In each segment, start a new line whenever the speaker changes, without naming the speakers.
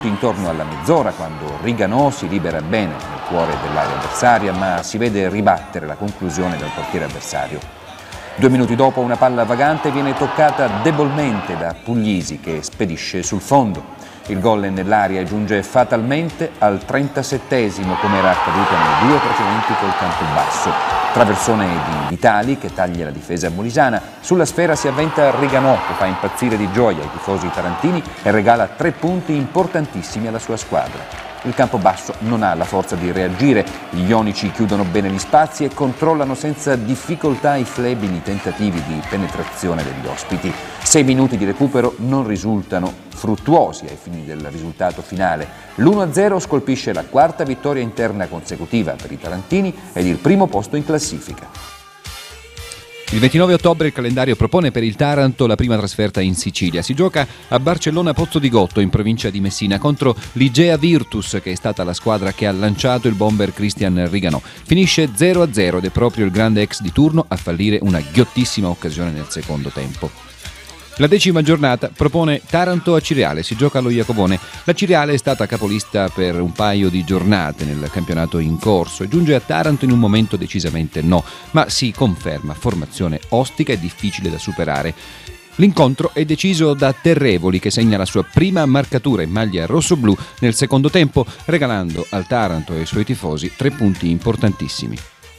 intorno alla mezz'ora, quando Riganò si libera bene nel cuore dell'area avversaria, ma si vede ribattere la conclusione dal portiere avversario. 2 minuti dopo una palla vagante viene toccata debolmente da Puglisi, che spedisce sul fondo. Il gol nell'area giunge fatalmente al 37esimo, come era accaduto nei 2 precedenti col Campobasso. Traversone di Vitali che taglia la difesa molisana. Sulla sfera si avventa Riganò, che fa impazzire di gioia i tifosi tarantini e regala 3 punti importantissimi alla sua squadra. Il Campobasso non ha la forza di reagire, gli ionici chiudono bene gli spazi e controllano senza difficoltà i flebili tentativi di penetrazione degli ospiti. 6 minuti di recupero non risultano fruttuosi ai fini del risultato finale. L'1-0 scolpisce la 4ª vittoria interna consecutiva per i tarantini ed il primo posto in classifica.
Il 29 ottobre il calendario propone per il Taranto la prima trasferta in Sicilia. Si gioca a Barcellona Pozzo di Gotto, in provincia di Messina, contro l'Igea Virtus, che è stata la squadra che ha lanciato il bomber Cristian Riganò. Finisce 0-0 ed è proprio il grande ex di turno a fallire una ghiottissima occasione nel secondo tempo. La 10ª giornata propone Taranto a Ciriale, si gioca allo Jacobone. La Ciriale è stata capolista per un paio di giornate nel campionato in corso e giunge a Taranto in un momento decisamente no, ma si conferma formazione ostica e difficile da superare. L'incontro è deciso da Terrevoli, che segna la sua prima marcatura in maglia rossoblù nel secondo tempo, regalando al Taranto e ai suoi tifosi 3 punti importantissimi.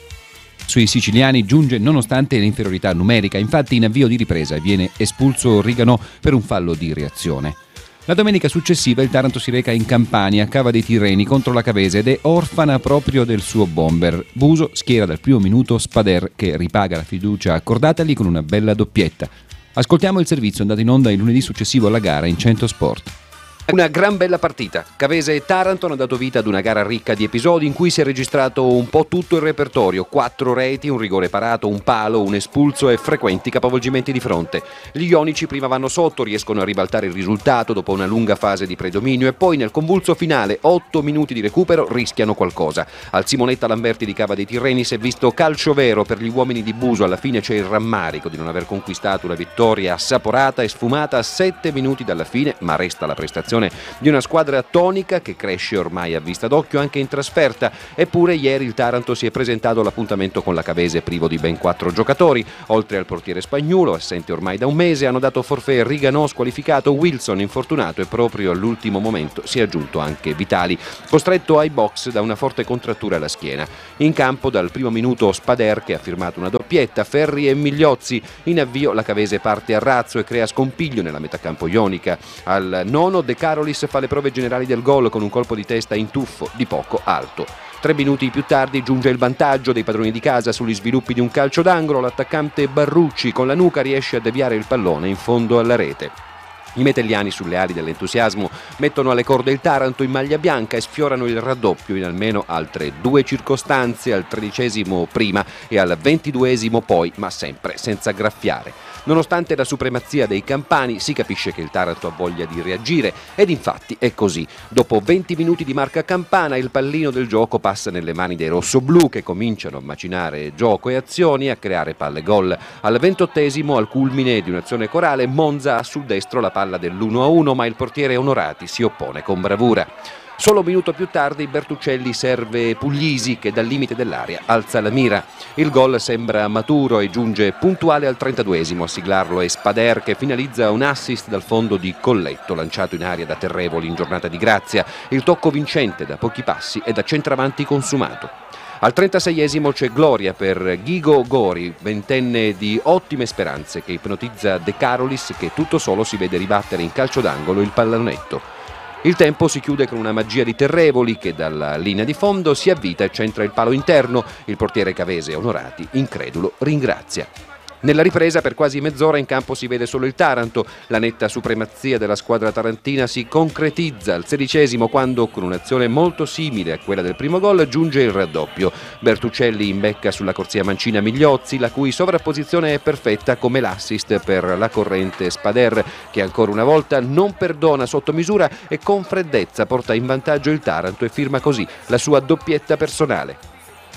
Sui siciliani giunge nonostante l'inferiorità numerica, infatti in avvio di ripresa viene espulso Riganò per un fallo di reazione. La domenica successiva il Taranto si reca in Campania, a Cava dei Tirreni, contro la Cavese ed è orfana proprio del suo bomber. Buso schiera dal primo minuto Spader, che ripaga la fiducia accordatagli con una bella doppietta. Ascoltiamo il servizio andato in onda il lunedì successivo alla gara in Centro Sport.
Una gran bella partita. Cavese e Taranto hanno dato vita ad una gara ricca di episodi in cui si è registrato un po' tutto il repertorio: 4 reti, un rigore parato, un palo, un espulso e frequenti capovolgimenti di fronte. Gli ionici prima vanno sotto, riescono a ribaltare il risultato dopo una lunga fase di predominio e poi nel convulso finale, 8 minuti di recupero, rischiano qualcosa. Al Simonetta Lamberti di Cava dei Tirreni si è visto calcio vero per gli uomini di Buso. Alla fine c'è il rammarico di non aver conquistato una vittoria assaporata e sfumata a 7 minuti dalla fine, ma resta la prestazione di una squadra tonica che cresce ormai a vista d'occhio anche in trasferta. Eppure ieri il Taranto si è presentato all'appuntamento con la Cavese privo di ben 4 giocatori. Oltre al portiere Spagnuolo, assente ormai da un mese, hanno dato forfait Riganò squalificato, Wilson infortunato e proprio all'ultimo momento si è aggiunto anche Vitali, costretto ai box da una forte contrattura alla schiena. In campo dal primo minuto Spader, che ha firmato una doppietta, Ferri e Migliozzi. In avvio la Cavese parte a razzo e crea scompiglio nella metacampo ionica. Al nono De Carolis fa le prove generali del gol con un colpo di testa in tuffo di poco alto. 3 minuti più tardi giunge il vantaggio dei padroni di casa sugli sviluppi di un calcio d'angolo. L'attaccante Barrucci con la nuca riesce a deviare il pallone in fondo alla rete. I metelliani, sulle ali dell'entusiasmo, mettono alle corde il Taranto in maglia bianca e sfiorano il raddoppio in almeno altre 2 circostanze, al 13° prima e al 22° poi, ma sempre senza graffiare. Nonostante la supremazia dei campani, si capisce che il Taranto ha voglia di reagire ed infatti è così. Dopo 20 minuti di marca campana, il pallino del gioco passa nelle mani dei rossoblù, che cominciano a macinare gioco e azioni, a creare palle gol. Al 28°, al culmine di un'azione corale, Monza ha sul destro la palla dell'1-1, ma il portiere Onorati si oppone con bravura. Solo un minuto più tardi Bertuccelli serve Puglisi, che dal limite dell'area alza la mira. Il gol sembra maturo e giunge puntuale al 32°. A siglarlo è Spader, che finalizza un assist dal fondo di Colletto, lanciato in aria da Terrevoli in giornata di grazia. Il tocco vincente da pochi passi e da centravanti consumato. Al 36° c'è gloria per Ghigo Gori, ventenne di ottime speranze, che ipnotizza De Carolis, che tutto solo si vede ribattere in calcio d'angolo il pallonetto. Il tempo si chiude con una magia di Terrevoli, che dalla linea di fondo si avvita e centra il palo interno. Il portiere cavese Onorati, incredulo, ringrazia. Nella ripresa per quasi mezz'ora in campo si vede solo il Taranto. La netta supremazia della squadra tarantina si concretizza al 16° quando, con un'azione molto simile a quella del primo gol, giunge il raddoppio. Bertuccelli imbecca sulla corsia mancina Migliozzi, la cui sovrapposizione è perfetta, come l'assist per la corrente Spader, che ancora una volta non perdona sotto misura e con freddezza porta in vantaggio il Taranto e firma così la sua doppietta personale.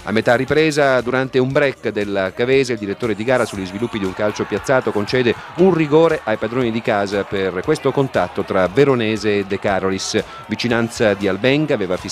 A metà ripresa, durante un break del Cavese, il direttore di gara sugli sviluppi di un calcio piazzato concede un rigore ai padroni di casa per questo contatto tra Veronese e De Carolis. Vicinanza di Albenga aveva fissato